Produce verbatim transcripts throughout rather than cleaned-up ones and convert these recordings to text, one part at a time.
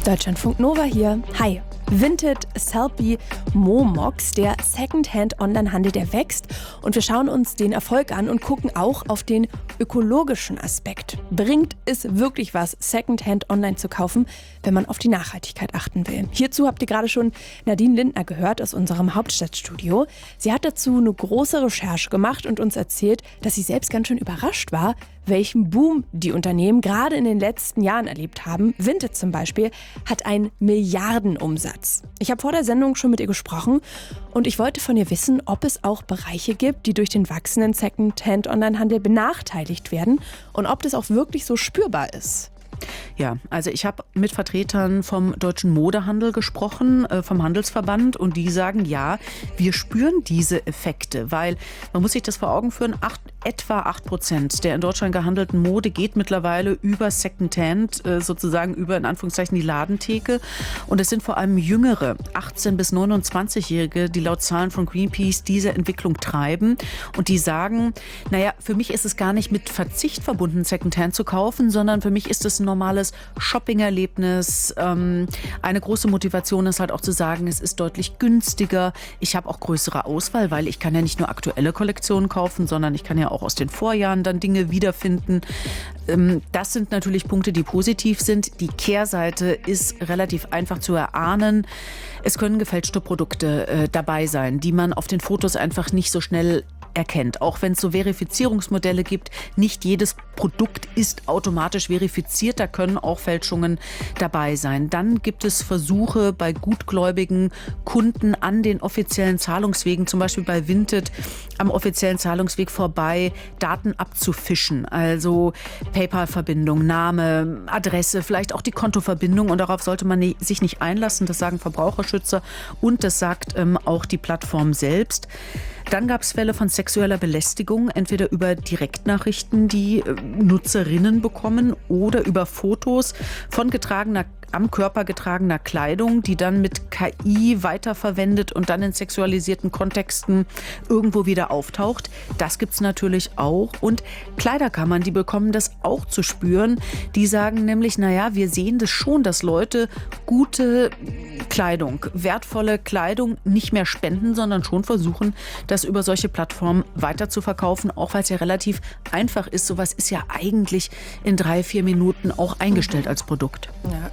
Deutschlandfunk Nova hier. Hi. Vinted, Sellpy, Momox, der Secondhand-Onlinehandel, der wächst. Und wir schauen uns den Erfolg an und gucken auch auf den ökologischen Aspekt. Bringt es wirklich was, Secondhand online zu kaufen, wenn man auf die Nachhaltigkeit achten will? Hierzu habt ihr gerade schon Nadine Lindner gehört aus unserem Hauptstadtstudio. Sie hat dazu eine große Recherche gemacht und uns erzählt, dass sie selbst ganz schön überrascht war, welchen Boom die Unternehmen gerade in den letzten Jahren erlebt haben. Vinted zum Beispiel hat einen Milliardenumsatz. Ich habe vor der Sendung schon mit ihr gesprochen und ich wollte von ihr wissen, ob es auch Bereiche gibt, die durch den wachsenden Secondhand-Onlinehandel benachteiligt werden und ob das auch wirklich so spürbar ist. Ja, also ich habe mit Vertretern vom deutschen Modehandel gesprochen, äh, vom Handelsverband, und die sagen, ja, wir spüren diese Effekte, weil man muss sich das vor Augen führen, acht, etwa acht Prozent der in Deutschland gehandelten Mode geht mittlerweile über Secondhand, äh, sozusagen über in Anführungszeichen die Ladentheke, und es sind vor allem jüngere, achtzehn- bis neunundzwanzigjährige, die laut Zahlen von Greenpeace diese Entwicklung treiben, und die sagen, naja, für mich ist es gar nicht mit Verzicht verbunden, Secondhand zu kaufen, sondern für mich ist es ein normales Shopping-Erlebnis. Ähm, eine große Motivation ist halt auch zu sagen, es ist deutlich günstiger. Ich habe auch größere Auswahl, weil ich kann ja nicht nur aktuelle Kollektionen kaufen, sondern ich kann ja auch aus den Vorjahren dann Dinge wiederfinden. Ähm, das sind natürlich Punkte, die positiv sind. Die Kehrseite ist relativ einfach zu erahnen. Es können gefälschte Produkte äh, dabei sein, die man auf den Fotos einfach nicht so schnell erkennt. Auch wenn es so Verifizierungsmodelle gibt, nicht jedes Produkt ist automatisch verifiziert, da können auch Fälschungen dabei sein. Dann gibt es Versuche bei gutgläubigen Kunden an den offiziellen Zahlungswegen, zum Beispiel bei Vinted am offiziellen Zahlungsweg vorbei, Daten abzufischen. Also PayPal-Verbindung, Name, Adresse, vielleicht auch die Kontoverbindung, und darauf sollte man nie, sich nicht einlassen. Das sagen Verbraucherschützer und das sagt ähm, auch die Plattform selbst. Dann gab es Fälle von sexueller Belästigung, entweder über Direktnachrichten, die äh, Nutzerinnen bekommen, oder über Fotos von getragener, am Körper getragener Kleidung, die dann mit K I weiterverwendet und dann in sexualisierten Kontexten irgendwo wieder auftaucht. Das gibt es natürlich auch. Und Kleiderkammern, die bekommen das auch zu spüren. Die sagen nämlich, naja, wir sehen das schon, dass Leute gute Kleidung, wertvolle Kleidung nicht mehr spenden, sondern schon versuchen, das über solche Plattformen weiter zu verkaufen, auch weil es ja relativ einfach ist. Sowas ist ja eigentlich in drei, vier Minuten auch eingestellt als Produkt. Ja.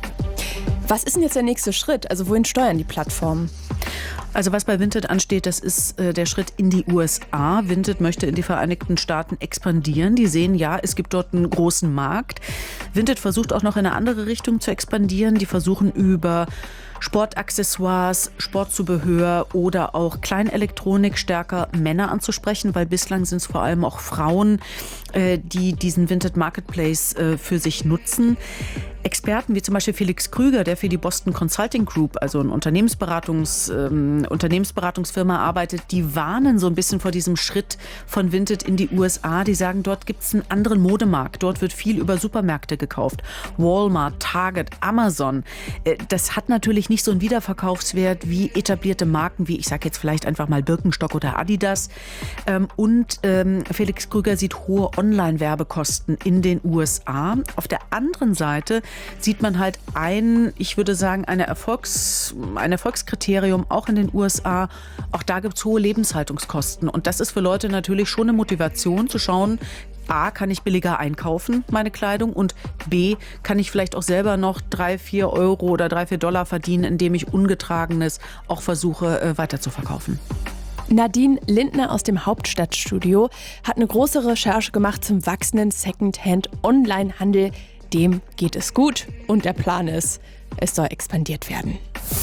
Was ist denn jetzt der nächste Schritt? Also wohin steuern die Plattformen? Also was bei Vinted ansteht, das ist äh, der Schritt in die U S A. Vinted möchte in die Vereinigten Staaten expandieren. Die sehen, ja, es gibt dort einen großen Markt. Vinted versucht auch noch in eine andere Richtung zu expandieren. Die versuchen über Sportaccessoires, Sportzubehör oder auch Kleinelektronik stärker Männer anzusprechen, weil bislang sind es vor allem auch Frauen, äh, die diesen Vinted Marketplace äh, für sich nutzen. Experten wie zum Beispiel Felix Krüger, der für die Boston Consulting Group, also eine Unternehmensberatungs, ähm, Unternehmensberatungsfirma arbeitet, die warnen so ein bisschen vor diesem Schritt von Vinted in die U S A. Die sagen, dort gibt es einen anderen Modemarkt. Dort wird viel über Supermärkte gekauft. Walmart, Target, Amazon. Äh, das hat natürlich nicht so einen Wiederverkaufswert wie etablierte Marken, wie ich sage jetzt vielleicht einfach mal Birkenstock oder Adidas. Ähm, und ähm, Felix Krüger sieht hohe Online-Werbekosten in den U S A. Auf der anderen Seite sieht man halt ein, ich würde sagen, eine Erfolgs, ein Erfolgskriterium auch in den U S A. Auch da gibt es hohe Lebenshaltungskosten. Und das ist für Leute natürlich schon eine Motivation zu schauen, A, kann ich billiger einkaufen, meine Kleidung, und B, kann ich vielleicht auch selber noch drei, vier Euro oder drei, vier Dollar verdienen, indem ich Ungetragenes auch versuche äh, weiter zu verkaufen. Nadine Lindner aus dem Hauptstadtstudio hat eine große Recherche gemacht zum wachsenden Secondhand-Online-Handel. Dem geht es gut und der Plan ist, es soll expandiert werden.